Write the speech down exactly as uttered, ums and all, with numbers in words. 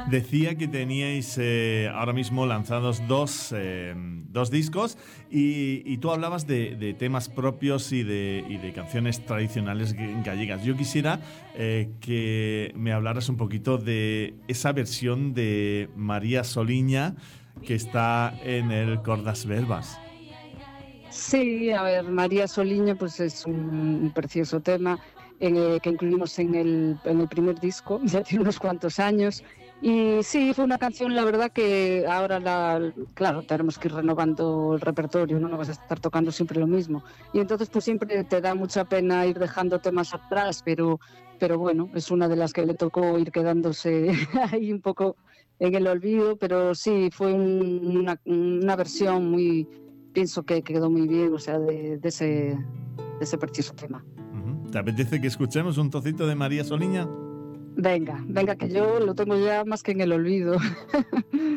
Decía que teníais eh, ahora mismo lanzados dos, eh, dos discos y, y tú hablabas de, de temas propios y de, y de canciones tradicionales gallegas. Yo quisiera eh, que me hablaras un poquito de esa versión de María Soliña que está en el Cordas Verbas. Sí, a ver, María Soliña pues es un precioso tema en el que incluimos en el, en el primer disco, ya tiene unos cuantos años. Y sí, fue una canción, la verdad que ahora, la, claro, tenemos que ir renovando el repertorio, ¿no? No vas a estar tocando siempre lo mismo. Y entonces pues siempre te da mucha pena ir dejando temas atrás, pero, pero bueno, es una de las que le tocó ir quedándose ahí un poco en el olvido, pero sí, fue un, una, una versión muy, pienso que quedó muy bien, o sea, de, de, ese, de ese precioso tema. Uh-huh. ¿Te apetece que escuchemos un trocito de María Soliña? Venga, venga, que yo lo tengo ya más que en el olvido.